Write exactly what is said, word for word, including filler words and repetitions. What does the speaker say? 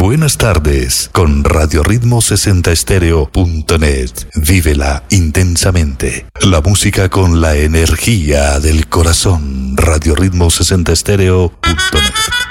Buenas tardes con Radio Ritmo sesenta Estéreo punto net. Vívela intensamente. La música con la energía del corazón. Radio Ritmo sesenta Estéreo punto net.